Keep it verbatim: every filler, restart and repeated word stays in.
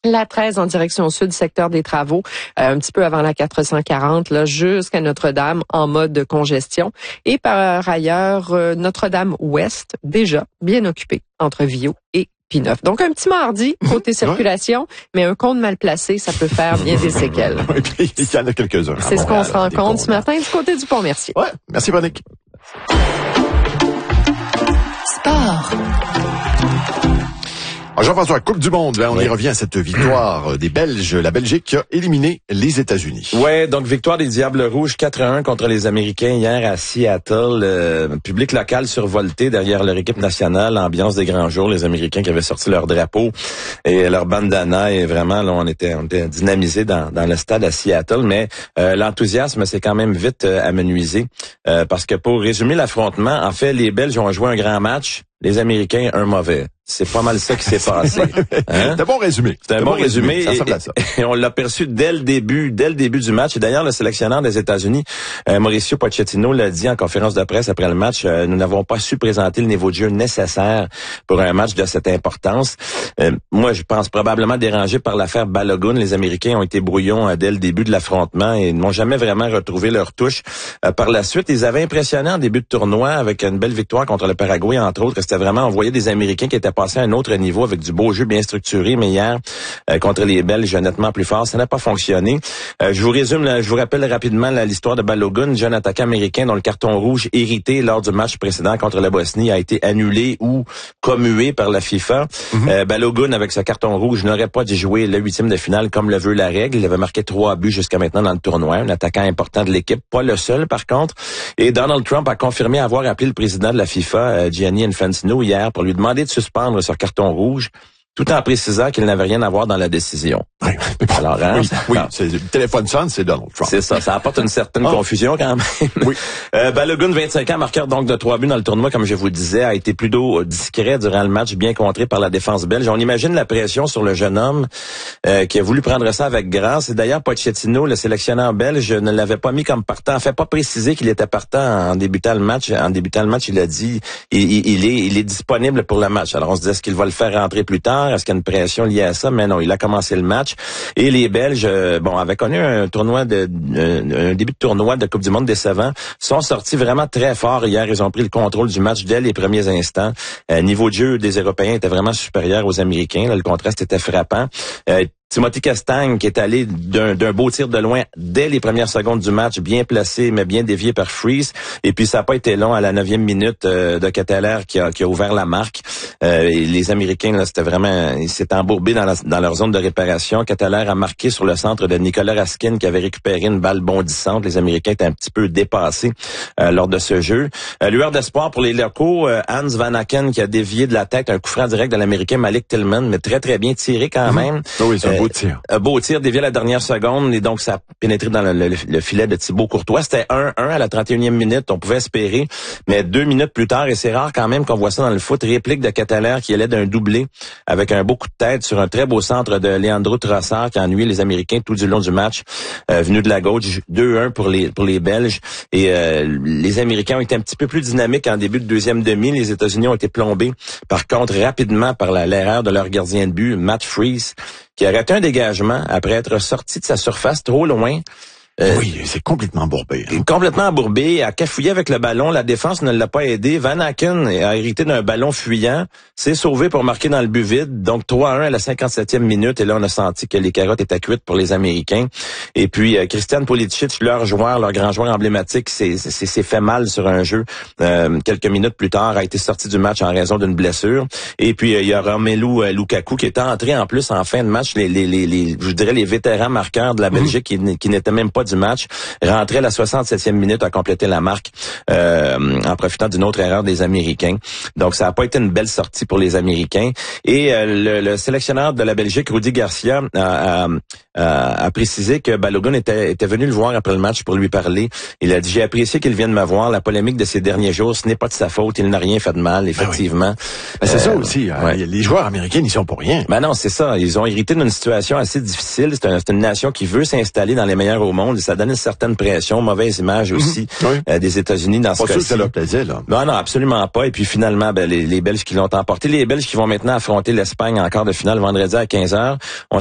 La treize en direction sud, secteur des travaux, euh, un petit peu avant la quatre cent quarante, là, jusqu'à Notre-Dame en mode de congestion. Et par ailleurs, euh, Notre-Dame-Ouest, déjà bien occupé entre Viau et Pineuf. Donc, un petit mardi, côté circulation, ouais. mais un compte mal placé, ça peut faire bien des séquelles. Et puis, il y en a quelques-uns. C'est ce qu'on se rend compte ce matin du côté du Pont-Mercier. Ouais, merci, Véronique. Sport. Jean-François, Coupe du Monde, là, on oui. y revient à cette victoire des Belges. La Belgique a éliminé les États-Unis. Ouais, donc victoire des Diables Rouges quatre à un contre les Américains hier à Seattle. Euh, public local survolté derrière leur équipe nationale, ambiance des grands jours. Les Américains qui avaient sorti leur drapeau et leur bandana et vraiment, là, on était, on était dynamisés dans, dans le stade à Seattle. Mais euh, l'enthousiasme s'est quand même vite euh, amenuisé euh, parce que pour résumer l'affrontement, en fait, les Belges ont joué un grand match. Les Américains, un mauvais. C'est pas mal ça qui s'est passé. Hein? C'est un bon résumé. C'est un bon, bon résumé. résumé. Ça ressemble à ça. Et, et on l'a perçu dès le début, dès le début du match. Et d'ailleurs, le sélectionneur des États-Unis, euh, Mauricio Pochettino, l'a dit en conférence de presse après le match. Euh, nous n'avons pas su présenter le niveau de jeu nécessaire pour un match de cette importance. Euh, moi, je pense probablement dérangé par l'affaire Balogun. Les Américains ont été brouillons euh, dès le début de l'affrontement et n'ont jamais vraiment retrouvé leur touche. Euh, par la suite, ils avaient impressionné en début de tournoi avec une belle victoire contre le Paraguay, entre autres. C'était vraiment, on voyait des Américains qui étaient passés à un autre niveau avec du beau jeu bien structuré, mais hier, euh, contre les Belges, nettement plus fort, ça n'a pas fonctionné. Euh, je vous résume, là, je vous rappelle rapidement là, l'histoire de Balogun, jeune attaquant américain dont le carton rouge hérité lors du match précédent contre la Bosnie a été annulé ou commué par la FIFA. Mm-hmm. Euh, Balogun, avec ce carton rouge, n'aurait pas dû jouer le huitième de finale comme le veut la règle. Il avait marqué trois buts jusqu'à maintenant dans le tournoi, un attaquant important de l'équipe, pas le seul par contre. Et Donald Trump a confirmé avoir appelé le président de la FIFA, euh, Gianni Infantino, hier pour lui demander de suspendre ce carton rouge, tout en précisant qu'il n'avait rien à voir dans la décision. Oui, Alors, hein, oui, oui c'est, le téléphone sonne, c'est Donald Trump. C'est ça, ça apporte une certaine oh. confusion quand même. Oui. Euh, Balogun, vingt-cinq ans, marqueur donc de trois buts dans le tournoi, comme je vous disais, a été plutôt discret durant le match, bien contré par la défense belge. On imagine la pression sur le jeune homme euh, qui a voulu prendre ça avec grâce. Et d'ailleurs, Pochettino, le sélectionneur belge, ne l'avait pas mis comme partant. En fait, pas précisé qu'il était partant en débutant le match. En débutant le match, il a dit il, il, il est il est disponible pour le match. Alors, on se dit, est-ce qu'il va le faire rentrer plus tard? Est-ce qu'il y a une pression liée à ça? Mais non, il a commencé le match. Et les Belges, euh, bon, avaient connu un tournoi de, euh, un début de tournoi de Coupe du Monde décevant, sont sortis vraiment très fort hier. Ils ont pris le contrôle du match dès les premiers instants. Euh, niveau de jeu des Européens était vraiment supérieur aux Américains. Là, le contraste était frappant. Euh, Timothy Castagne qui est allé d'un, d'un beau tir de loin dès les premières secondes du match, bien placé mais bien dévié par Freeze. Et puis ça n'a pas été long à la neuvième minute euh, de Ketteler qui a, qui a ouvert la marque. Euh, et les Américains, là, c'était vraiment, ils s'étaient embourbés dans, la, dans leur zone de réparation. Ketteler a marqué sur le centre de Nicolas Raskin qui avait récupéré une balle bondissante. Les Américains étaient un petit peu dépassés euh, lors de ce jeu. Euh, lueur d'espoir pour les locaux, euh, Hans Van Aken qui a dévié de la tête un coup franc direct de l'Américain Malik Tillman, mais très très bien tiré quand même. Mm-hmm. Oui, c'est un beau tir. Un beau tir dévié à la dernière seconde et donc ça a pénétré dans le, le, le filet de Thibaut Courtois. C'était un un à la trente et unième minute, on pouvait espérer, mais deux minutes plus tard, et c'est rare quand même qu'on voit ça dans le foot, réplique de Ketteler qui allait d'un doublé avec un beau coup de tête sur un très beau centre de Leandro Trossard qui a ennuyé les Américains tout du long du match, euh, venu de la gauche, deux un pour les pour les Belges. Et euh, les Américains ont été un petit peu plus dynamiques en début de deuxième demi. Les États-Unis ont été plombés, par contre, rapidement par la, l'erreur de leur gardien de but, Matt Freese, qui a raté un dégagement après être sorti de sa surface trop loin. Euh, oui, c'est complètement embourbé. Hein. Complètement embourbé, a cafouillé avec le ballon. La défense ne l'a pas aidé. Van Aken a hérité d'un ballon fuyant, s'est sauvé pour marquer dans le but vide. Donc trois à un à la cinquante-septième minute. Et là, on a senti que les carottes étaient cuites pour les Américains. Et puis, euh, Christian Pulisic, leur joueur, leur grand joueur emblématique, s'est, s'est, s'est fait mal sur un jeu. Euh, quelques minutes plus tard, a été sorti du match en raison d'une blessure. Et puis, euh, il y a Romelu euh, Lukaku qui est entré en plus en fin de match. Les, les, les, les je dirais les vétérans marqueurs de la Belgique mmh. qui, qui n'étaient même pas du match, rentrait à la soixante-septième minute à compléter la marque euh, en profitant d'une autre erreur des Américains. Donc, ça n'a pas été une belle sortie pour les Américains. Et euh, le, le sélectionneur de la Belgique, Rudy Garcia, a, a, a, a précisé que Balogun était, était venu le voir après le match pour lui parler. Il a dit, j'ai apprécié qu'il vienne me voir. La polémique de ces derniers jours, ce n'est pas de sa faute. Il n'a rien fait de mal, effectivement. Ben oui. ben c'est euh, ça aussi. Hein. Ouais. Les joueurs américains n'y sont pour rien. Ben non, c'est ça. Ils ont hérité d'une situation assez difficile. C'est, un, c'est une nation qui veut s'installer dans les meilleurs au monde. Et ça donne une certaine pression, mauvaise image aussi mmh, oui. euh, des États-Unis dans pas ce cas-ci. Pas sûr que ça leur plaisait, là. Non, non, absolument pas. Et puis finalement, ben, les, les Belges qui l'ont emporté, les Belges qui vont maintenant affronter l'Espagne en quart de finale vendredi à quinze heures. On